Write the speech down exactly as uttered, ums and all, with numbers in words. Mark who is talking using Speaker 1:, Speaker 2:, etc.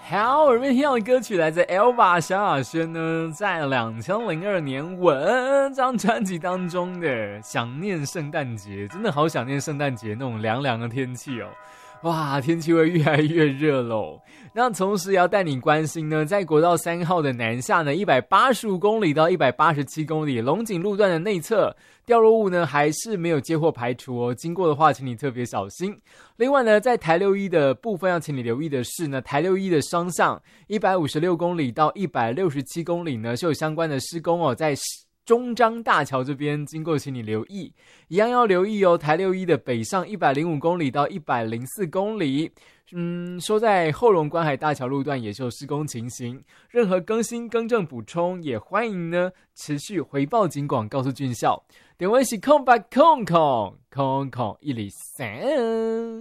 Speaker 1: 好，耳边听到的歌曲来自 Elva 萧亚轩呢，在二零零二年《吻》这张专辑当中的《想念圣诞节》，真的好想念圣诞节那种凉凉的天气哦。哇，天气会越来越热喽。那同时也要带你关心呢，在国道三号的南下呢，一百八十五公里到一百八十七公里龙井路段的内侧掉落物呢，还是没有接获排除哦。经过的话，请你特别小心。另外呢，在台六一的部分要请你留意的是呢，台六一的双向一百五十六公里到一百六十七公里呢，是有相关的施工哦，在中彰大桥这边经过，请你留意，一样要留意哦。台六一的北上一百零五公里到一百零四公里，嗯，说在后龙观海大桥路段也是有施工情形，任何更新、更正、补充，也欢迎呢持续回报警广，告诉军校。电话是空八空空空空一零三。